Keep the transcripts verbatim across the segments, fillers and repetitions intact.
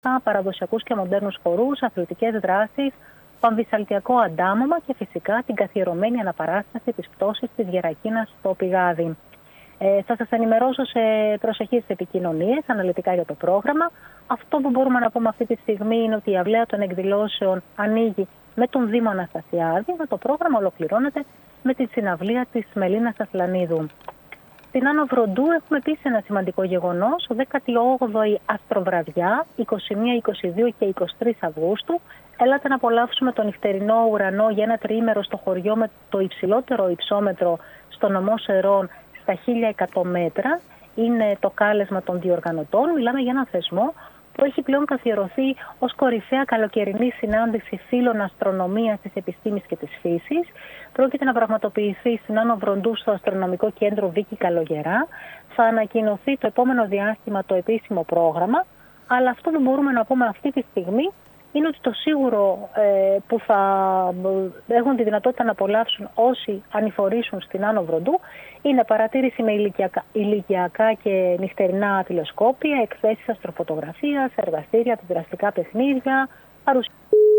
παραδοσιακούς και μοντέρνους χορούς, αθλητικές δράσεις, πανβυσαλτιακό αντάμωμα και φυσικά την καθιερωμένη αναπαράσταση της πτώσης της Γερακίνας στο Πηγάδι. Ε, θα σας ενημερώσω σε προσεχείς επικοινωνίες αναλυτικά για το πρόγραμμα. Αυτό που μπορούμε να πούμε αυτή τη στιγμή είναι ότι η αυλαία των εκδηλώσεων ανοίγει με τον Δήμο Αναστασιάδη, με το πρόγραμμα ολοκληρώνεται με τη συναυλία της Μελίνας Ασλανίδου. Στην Άνω Βροντού έχουμε επίσης ένα σημαντικό γεγονός, δέκατη όγδοη Αστροβραδιά, είκοσι μία, είκοσι δύο και είκοσι τρεις Αυγούστου. Έλατε να απολαύσουμε τον νυχτερινό ουρανό για ένα τριήμερο στο χωριό με το υψηλότερο υψόμετρο στο νομό Σερών στα χίλια εκατό μέτρα. Είναι το κάλεσμα των διοργανωτών. Μιλάμε για έναν θεσμό που έχει πλέον καθιερωθεί ως κορυφαία καλοκαιρινή συνάντηση φίλων αστρονομίας, της επιστήμης και της φύσης. Πρόκειται να πραγματοποιηθεί στην Άνω Βροντού στο Αστρονομικό Κέντρο Βίκη Καλογερά. Θα ανακοινωθεί το επόμενο διάστημα το επίσημο πρόγραμμα. Αλλά αυτό που μπορούμε να πούμε αυτή τη στιγμή είναι ότι το σίγουρο ε, που θα έχουν τη δυνατότητα να απολαύσουν όσοι ανηφορήσουν στην Άνω Βροντού είναι παρατήρηση με ηλικιακά, ηλικιακά και νυχτερινά τηλεσκόπια, εκθέσεις αστροφωτογραφίας, εργαστήρια, αντιδραστικά παιχνίδια, παρουσία.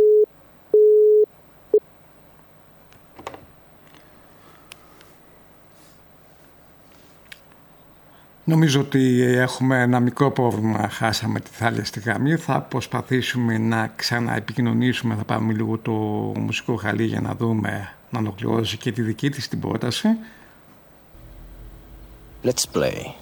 Νομίζω ότι έχουμε ένα μικρό πρόβλημα, χάσαμε τη Θάλια στη γραμμή. Θα προσπαθήσουμε να ξαναεπικοινωνήσουμε, θα πάμε λίγο το μουσικό χαλί για να δούμε, να ολοκληρώσει και τη δική της την πρόταση. Let's play.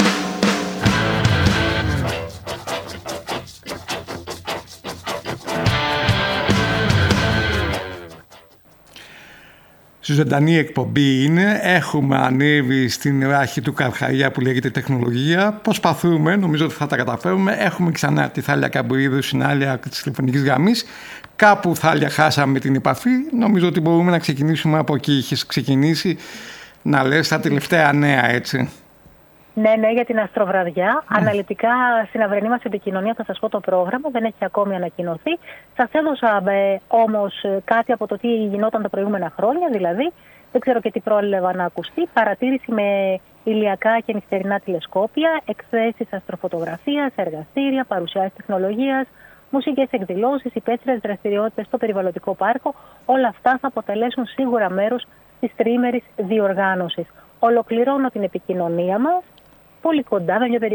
Ζωντανή εκπομπή είναι, έχουμε ανέβει στην ράχη του Καρχαρία που λέγεται τεχνολογία, προσπαθούμε, νομίζω ότι θα τα καταφέρουμε, έχουμε ξανά τη Θάλια Καμπουρίδου στην άλλη άκρη της τηλεφωνικής γραμμής, κάπου Θάλια χάσαμε την επαφή, νομίζω ότι μπορούμε να ξεκινήσουμε από εκεί, είχες ξεκινήσει να λες τα τελευταία νέα, έτσι. Ναι, ναι, για την Αστροβραδιά. Mm. Αναλυτικά στην αυριανή μας επικοινωνία θα σας πω το πρόγραμμα, δεν έχει ακόμη ανακοινωθεί. Σας έδωσα ε, όμως κάτι από το τι γινόταν τα προηγούμενα χρόνια, δηλαδή δεν ξέρω και τι πρόλαβα να ακουστεί. Παρατήρηση με ηλιακά και νυχτερινά τηλεσκόπια, εκθέσεις αστροφωτογραφίας, εργαστήρια, παρουσιάσεις τεχνολογίας, μουσικές εκδηλώσεις, υπαίθριες δραστηριότητες στο περιβαλλοντικό πάρκο. Όλα αυτά θα αποτελέσουν σίγουρα μέρος της τριήμερης διοργάνωσης. Ολοκληρώνω την επικοινωνία μας πολύ κοντά,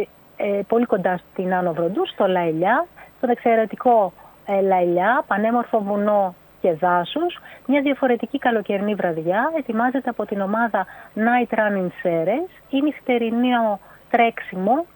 ε, πολύ κοντά στην Άνω Βροντού, στο Λαηλιά, στον εξαιρετικό ε, Λαηλιά, πανέμορφο βουνό και δάσους. Μια διαφορετική καλοκαιρινή βραδιά ετοιμάζεται από την ομάδα Night Running Series. Είναι νυχτερινό τρέξιμο,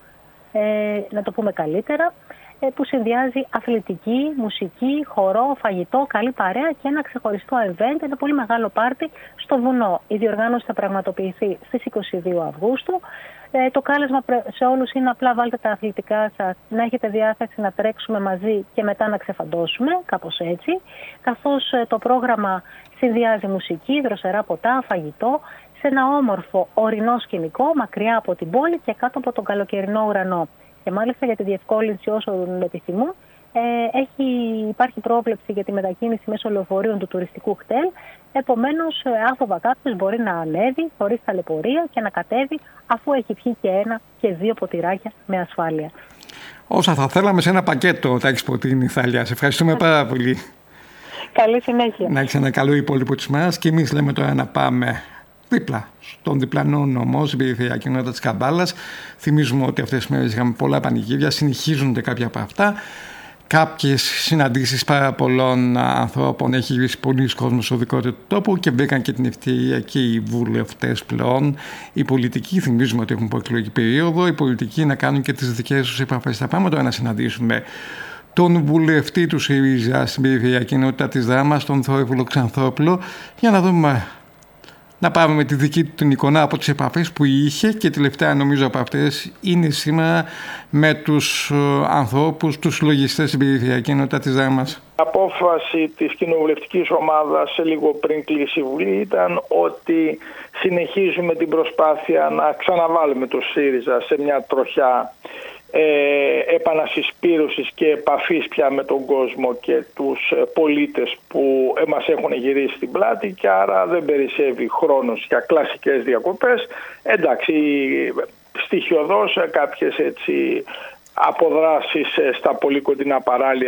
ε, να το πούμε καλύτερα, ε, που συνδυάζει αθλητική, μουσική, χορό, φαγητό, καλή παρέα και ένα ξεχωριστό event, ένα πολύ μεγάλο πάρτι στο βουνό. Η διοργάνωση θα πραγματοποιηθεί στις είκοσι δύο Αυγούστου. Ε, το κάλεσμα σε όλους είναι απλά βάλτε τα αθλητικά σας, να έχετε διάθεση να τρέξουμε μαζί και μετά να ξεφαντώσουμε, κάπως έτσι. Καθώς ε, το πρόγραμμα συνδυάζει μουσική, δροσερά ποτά, φαγητό, σε ένα όμορφο ορεινό σκηνικό, μακριά από την πόλη και κάτω από τον καλοκαιρινό ουρανό. Και μάλιστα για τη διευκόλυνση όσων επιθυμούν, ε, έχει, υπάρχει πρόβλεψη για τη μετακίνηση μέσω λεωφορείων του τουριστικού χτέλ. Επομένως, άφοβα κάποιος μπορεί να ανέβει χωρίς ταλαιπωρία και να κατέβει αφού έχει πιει και ένα και δύο ποτηράκια με ασφάλεια. Όσα θα θέλαμε σε ένα πακέτο, τα έχεις προτείνει, Θάλια. Σε ευχαριστούμε πάρα πολύ. Καλή συνέχεια. Να έχεις ένα καλό υπόλοιπο της μέρας και εμείς λέμε τώρα να πάμε δίπλα στον διπλανό νομό, στην περιφερειακή κοινότητα της Καμπάλας. Θυμίζουμε ότι αυτές τις μέρες είχαμε πολλά πανηγύρια, συνεχίζονται κάποια από αυτά. Κάποιες συναντήσεις πάρα πολλών ανθρώπων, έχει γυρίσει πολλοί κόσμος στο δικό του τόπο και βρήκαν και την ευκαιρία και οι βουλευτές πλέον. Οι πολιτικοί, θυμίζουμε ότι έχουν προεκλογική περίοδο, οι πολιτικοί να κάνουν και τις δικές τους επαφές. Θα πάμε τώρα να συναντήσουμε τον βουλευτή του ΣΥΡΙΖΑ στην περιφερειακή κοινότητα της Δράμας, τον Θόρυβουλο Ξανθόπουλο, για να δούμε. Να πάμε με τη δική του την εικόνα από τις επαφές που είχε και τελευταία νομίζω από αυτές είναι σήμερα με τους ανθρώπους, τους λογιστές στην περιφερειακή κοινότητα της Δράμας. Η απόφαση της κοινοβουλευτικής ομάδας σε λίγο πριν κλείσει η Βουλή ήταν ότι συνεχίζουμε την προσπάθεια να ξαναβάλουμε το ΣΥΡΙΖΑ σε μια τροχιά Ε, επανασυσπήρωσης και επαφής πια με τον κόσμο και τους πολίτες που μας έχουν γυρίσει στην πλάτη και άρα δεν περισσεύει χρόνος για κλασικές διακοπές. Εντάξει, στοιχειοδός κάποιες έτσι αποδράσεις στα πολύ κοντινά παράλια